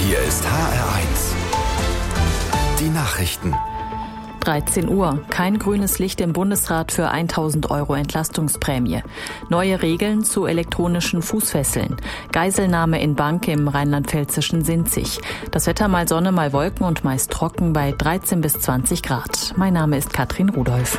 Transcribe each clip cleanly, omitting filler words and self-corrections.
Hier ist HR1. Die Nachrichten. 13 Uhr. Kein grünes Licht im Bundesrat für 1.000 € Entlastungsprämie. Neue Regeln zu elektronischen Fußfesseln. Geiselnahme in Bank im rheinland-pfälzischen Sinzig. Das Wetter mal Sonne, mal Wolken und meist trocken bei 13 bis 20 Grad. Mein Name ist Katrin Rudolph.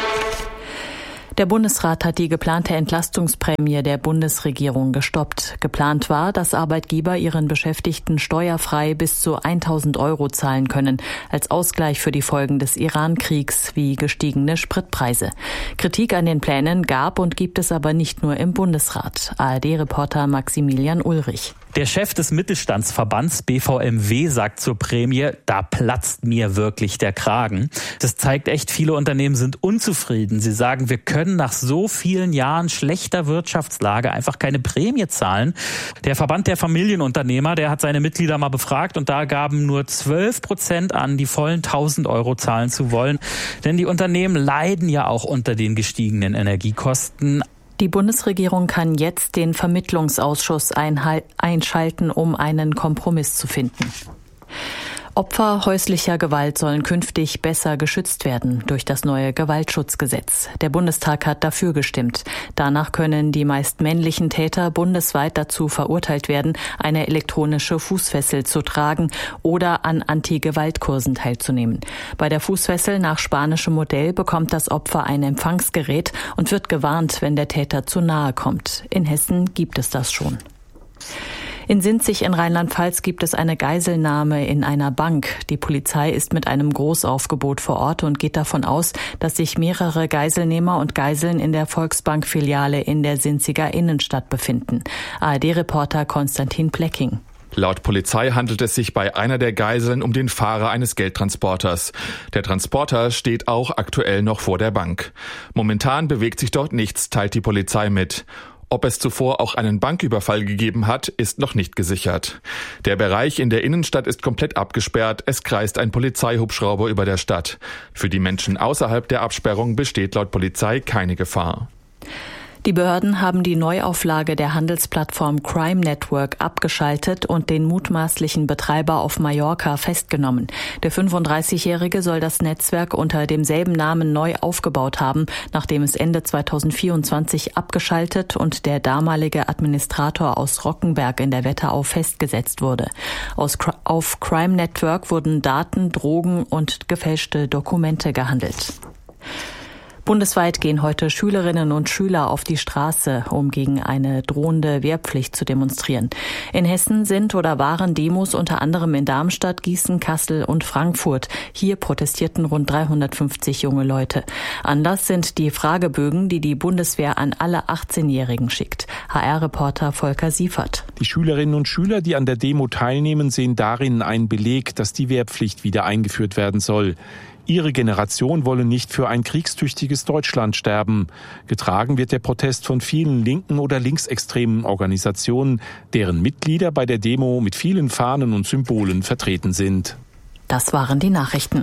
Der Bundesrat hat die geplante Entlastungsprämie der Bundesregierung gestoppt. Geplant war, dass Arbeitgeber ihren Beschäftigten steuerfrei bis zu 1.000 € zahlen können, als Ausgleich für die Folgen des Iran-Kriegs wie gestiegene Spritpreise. Kritik an den Plänen gab und gibt es aber nicht nur im Bundesrat. ARD-Reporter Maximilian Ulrich. Der Chef des Mittelstandsverbands BVMW sagt zur Prämie, da platzt mir wirklich der Kragen. Das zeigt echt, viele Unternehmen sind unzufrieden. Sie sagen, wir können nach so vielen Jahren schlechter Wirtschaftslage einfach keine Prämie zahlen. Der Verband der Familienunternehmer, der hat seine Mitglieder mal befragt und da gaben nur 12% an, die vollen 1.000 € zahlen zu wollen. Denn die Unternehmen leiden ja auch unter den gestiegenen Energiekosten. Die Bundesregierung kann jetzt den Vermittlungsausschuss einschalten, um einen Kompromiss zu finden. Opfer häuslicher Gewalt sollen künftig besser geschützt werden durch das neue Gewaltschutzgesetz. Der Bundestag hat dafür gestimmt. Danach können die meist männlichen Täter bundesweit dazu verurteilt werden, eine elektronische Fußfessel zu tragen oder an Anti-Gewalt-Kursen teilzunehmen. Bei der Fußfessel nach spanischem Modell bekommt das Opfer ein Empfangsgerät und wird gewarnt, wenn der Täter zu nahe kommt. In Hessen gibt es das schon. In Sinzig in Rheinland-Pfalz gibt es eine Geiselnahme in einer Bank. Die Polizei ist mit einem Großaufgebot vor Ort und geht davon aus, dass sich mehrere Geiselnehmer und Geiseln in der Volksbank-Filiale in der Sinziger Innenstadt befinden. ARD-Reporter Konstantin Plecking. Laut Polizei handelt es sich bei einer der Geiseln um den Fahrer eines Geldtransporters. Der Transporter steht auch aktuell noch vor der Bank. Momentan bewegt sich dort nichts, teilt die Polizei mit. Ob es zuvor auch einen Banküberfall gegeben hat, ist noch nicht gesichert. Der Bereich in der Innenstadt ist komplett abgesperrt. Es kreist ein Polizeihubschrauber über der Stadt. Für die Menschen außerhalb der Absperrung besteht laut Polizei keine Gefahr. Die Behörden haben die Neuauflage der Handelsplattform Crime Network abgeschaltet und den mutmaßlichen Betreiber auf Mallorca festgenommen. Der 35-Jährige soll das Netzwerk unter demselben Namen neu aufgebaut haben, nachdem es Ende 2024 abgeschaltet und der damalige Administrator aus Rockenberg in der Wetterau festgesetzt wurde. Auf Crime Network wurden Daten, Drogen und gefälschte Dokumente gehandelt. Bundesweit gehen heute Schülerinnen und Schüler auf die Straße, um gegen eine drohende Wehrpflicht zu demonstrieren. In Hessen sind oder waren Demos unter anderem in Darmstadt, Gießen, Kassel und Frankfurt. Hier protestierten rund 350 junge Leute. Anlass sind die Fragebögen, die die Bundeswehr an alle 18-Jährigen schickt. HR-Reporter Volker Siefert. Die Schülerinnen und Schüler, die an der Demo teilnehmen, sehen darin einen Beleg, dass die Wehrpflicht wieder eingeführt werden soll. Ihre Generation wolle nicht für ein kriegstüchtiges Deutschland sterben. Getragen wird der Protest von vielen linken oder linksextremen Organisationen, deren Mitglieder bei der Demo mit vielen Fahnen und Symbolen vertreten sind. Das waren die Nachrichten.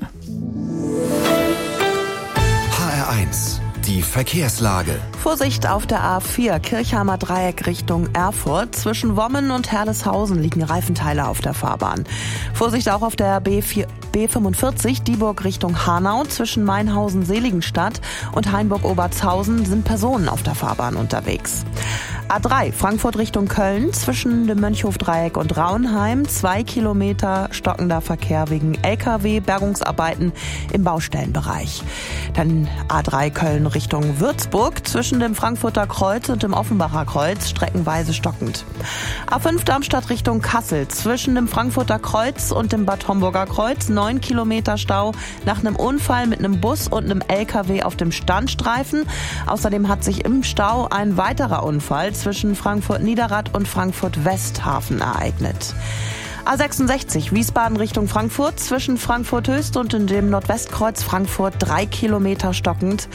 HR1. Die Verkehrslage. Vorsicht auf der A4 Kirchheimer Dreieck Richtung Erfurt. Zwischen Wommen und Herleshausen liegen Reifenteile auf der Fahrbahn. Vorsicht auch auf der B45 Dieburg Richtung Hanau. Zwischen Mainhausen-Seligenstadt und Hainburg-Obertshausen sind Personen auf der Fahrbahn unterwegs. A3 Frankfurt Richtung Köln. Zwischen dem Mönchhof-Dreieck und Raunheim 2 Kilometer stockender Verkehr wegen LKW-Bergungsarbeiten im Baustellenbereich. Dann A3 Köln Richtung Würzburg. Zwischen dem Frankfurter Kreuz und dem Offenbacher Kreuz streckenweise stockend. A5 Darmstadt Richtung Kassel. Zwischen dem Frankfurter Kreuz und dem Bad Homburger Kreuz 9 Kilometer Stau nach einem Unfall mit einem Bus und einem LKW auf dem Standstreifen. Außerdem hat sich im Stau ein weiterer Unfall zwischen Frankfurt-Niederrad und Frankfurt-Westhafen ereignet. A66 Wiesbaden Richtung Frankfurt, zwischen Frankfurt Höchst und in dem Nordwestkreuz Frankfurt 3 Kilometer stockend.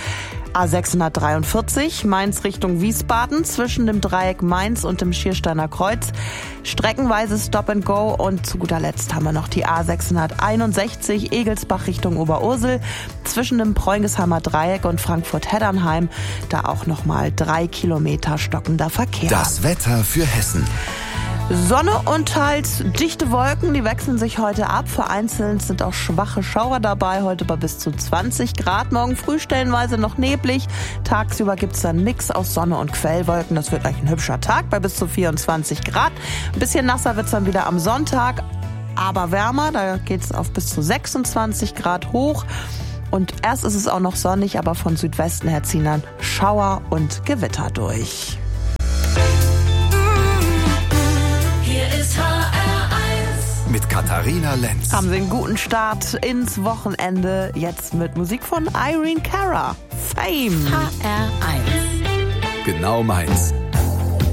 A643 Mainz Richtung Wiesbaden, zwischen dem Dreieck Mainz und dem Schiersteiner Kreuz streckenweise Stop and Go. Und zu guter Letzt haben wir noch die A661 Egelsbach Richtung Oberursel, zwischen dem Preungesheimer Dreieck und Frankfurt-Heddernheim, da auch nochmal 3 Kilometer stockender Verkehr. Das Wetter für Hessen. Sonne und teils dichte Wolken, die wechseln sich heute ab. Vereinzelt sind auch schwache Schauer dabei, heute bei bis zu 20 Grad. Morgen früh stellenweise noch neblig. Tagsüber gibt's dann einen Mix aus Sonne und Quellwolken. Das wird eigentlich ein hübscher Tag bei bis zu 24 Grad. Ein bisschen nasser wird's dann wieder am Sonntag, aber wärmer. Da geht's auf bis zu 26 Grad hoch. Und erst ist es auch noch sonnig, aber von Südwesten her ziehen dann Schauer und Gewitter durch. Mit Katharina Lenz. Haben Sie einen guten Start ins Wochenende. Jetzt mit Musik von Irene Cara. Fame. HR1. Genau meins.